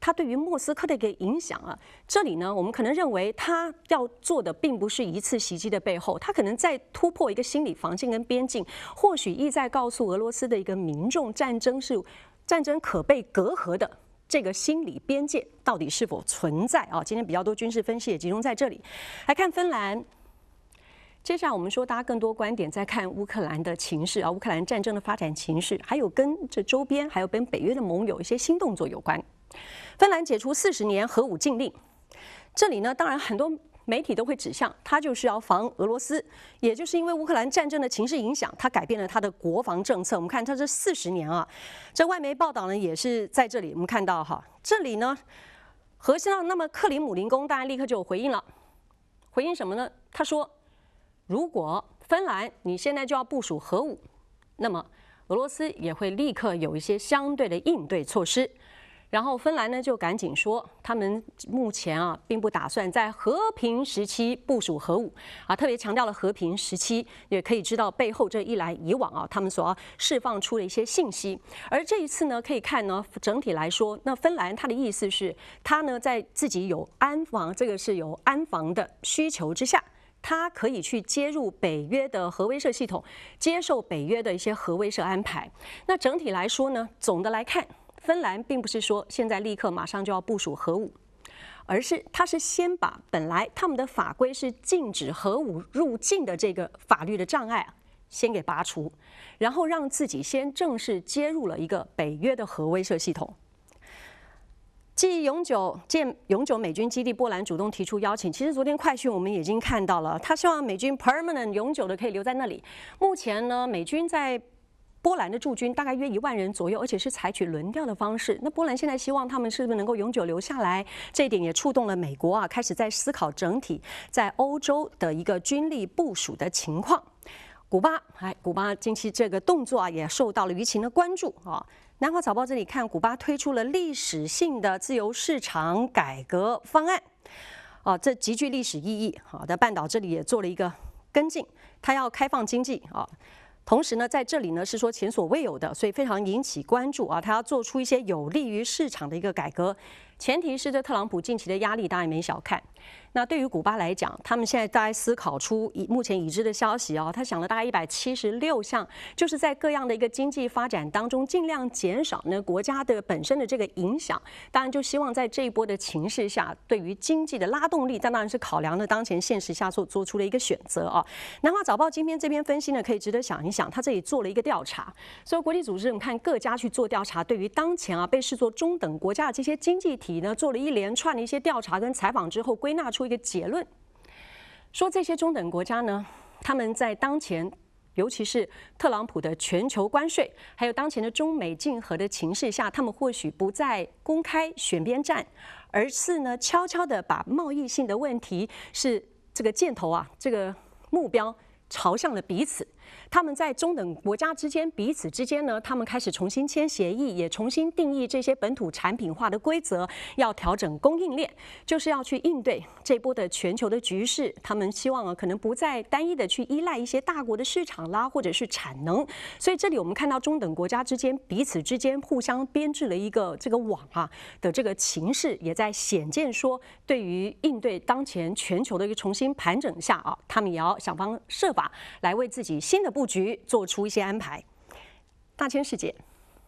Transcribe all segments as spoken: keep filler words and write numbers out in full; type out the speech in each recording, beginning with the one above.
它对于莫斯科的一个影响啊。这里呢，我们可能认为它要做的并不是一次袭击的背后，它可能在突破一个心理防线跟边境，或许意在告诉俄罗斯的一个民众，战争是战争可被隔阂的。这个心理边界到底是否存在啊？今天比较多军事分析也集中在这里。来看芬兰。接下来我们说，大家更多观点在看乌克兰的情势啊，乌克兰战争的发展情势，还有跟这周边还有跟北约的盟友一些新动作有关。芬兰解除四十年核武禁令，这里呢，当然很多媒体都会指向它就是要防俄罗斯，也就是因为乌克兰战争的情势影响，它改变了它的国防政策。我们看它这四十年啊，这外媒报道呢也是在这里，我们看到哈，这里呢，核心上，那么克里姆林宫当然立刻就有回应了，回应什么呢？他说，如果芬兰你现在就要部署核武，那么俄罗斯也会立刻有一些相对的应对措施。然后芬兰呢就赶紧说，他们目前啊并不打算在和平时期部署核武啊，特别强调了和平时期，也可以知道背后这一来一往啊，他们所要释放出的一些信息。而这一次呢，可以看呢，整体来说，那芬兰它的意思是，它呢在自己有安防，这个是有安防的需求之下。它可以去接入北约的核威慑系统，接受北约的一些核威慑安排。那整体来说呢，总的来看，芬兰并不是说现在立刻马上就要部署核武，而是它是先把本来他们的法规是禁止核武入境的这个法律的障碍啊，先给拔除，然后让自己先正式接入了一个北约的核威慑系统。继永久建永久美军基地，波兰主动提出邀请。其实昨天快讯我们已经看到了，他希望美军 permanent 永久的可以留在那里。目前呢，美军在波兰的驻军大概约一万人左右，而且是采取轮调的方式。那波兰现在希望他们是不是能够永久留下来？这一点也触动了美国啊，开始在思考整体在欧洲的一个军力部署的情况。古巴，哎，古巴近期这个动作啊，也受到了舆情的关注啊。南华早报这里看，古巴推出了历史性的自由市场改革方案，啊，这极具历史意义。好的，半岛这里也做了一个跟进，它要开放经济啊，同时呢，在这里呢是说前所未有的，所以非常引起关注啊。它要做出一些有利于市场的一个改革，前提是这特朗普近期的压力，当然没小看。那对于古巴来讲，他们现在大概思考出以目前已知的消息啊，他想了大概一百七十六项，就是在各样的一个经济发展当中，尽量减少呢国家的本身的这个影响。当然，就希望在这一波的情势下，对于经济的拉动力，但当然是考量了当前现实下所做出的一个选择啊。南华早报今天这篇分析呢，可以值得想一想，他这里做了一个调查，所以国际组织我们看各家去做调查，对于当前啊被视作中等国家的这些经济体呢，做了一连串的一些调查跟采访之后，归纳出一个结论，说这些中等国家呢，他们在当前，尤其是特朗普的全球关税，还有当前的中美竞合的情势下，他们或许不再公开选边站，而是呢悄悄的把贸易性的问题是这个箭头啊，这个目标朝向了彼此。他们在中等国家之间，彼此之间呢，他们开始重新签协议，也重新定义这些本土产品化的规则，要调整供应链，就是要去应对这波的全球的局势。他们希望啊，可能不再单一的去依赖一些大国的市场啦，或者是产能。所以这里我们看到中等国家之间彼此之间互相编制了一个这个网啊的这个情势，也在显见说，对于应对当前全球的一个重新盘整下啊，他们也要想方设法来为自己新的布局做出一些安排。大千世界。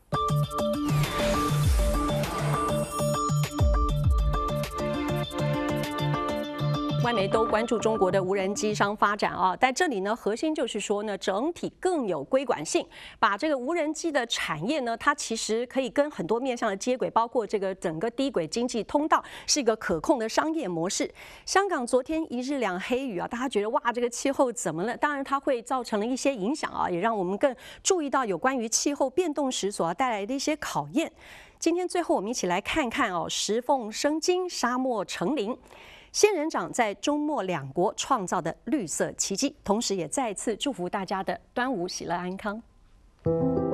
外媒都关注中国的无人机商发展啊，在这里呢，核心就是说呢，整体更有规管性，把这个无人机的产业呢，它其实可以跟很多面向的接轨，包括这个整个低轨经济通道是一个可控的商业模式。香港昨天一日两黑雨啊，大家觉得哇，这个气候怎么了？当然它会造成了一些影响啊，也让我们更注意到有关于气候变动时所要带来的一些考验。今天最后我们一起来看看哦，石缝生金，沙漠成林。仙人掌在中墨两国创造的绿色奇迹，同时也再次祝福大家的端午喜乐安康。